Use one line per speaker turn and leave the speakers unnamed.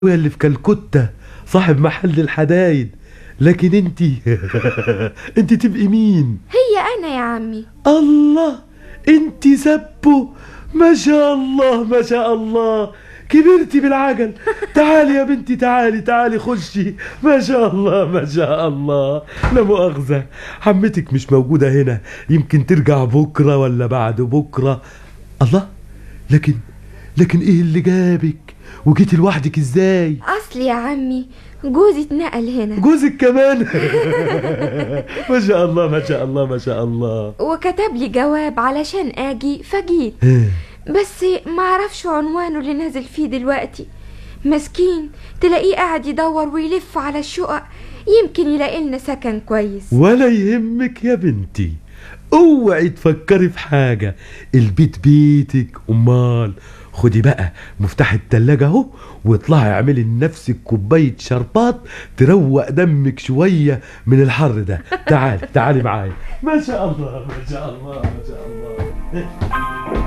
اللي في كلكتة صاحب محل الحدايد. لكن انتي انتي تبقي مين؟
هي انا يا عمي.
الله، انتي سبو، ما شاء الله ما شاء الله، كبرتي بالعجل. تعالي يا بنتي، تعالي خشي. ما شاء الله ما شاء الله. لا مؤاخذة، عمتك مش موجودة هنا، يمكن ترجع بكرة ولا بعد بكرة. الله، لكن ايه اللي جابك وجيتي لوحدك ازاي؟
اصل يا عمي جوزي اتنقل هنا.
جوزك كمان؟ ما شاء الله ما شاء الله ما شاء الله.
وكتب لي جواب علشان اجي فجيت، بس ما عرفش عنوانه اللي نازل فيه دلوقتي. مسكين، تلاقيه قاعد يدور ويلف على الشقق، يمكن يلاقي لنا سكن كويس.
ولا يهمك يا بنتي، اوعي تفكري في حاجة، البيت بيتك. امال خدي بقى مفتاح التلاجة اهو، واطلعي اعملي لنفسك كوباية شربات تروق دمك شوية من الحر ده. تعالي معايا. ما شاء الله ما شاء الله ما شاء الله.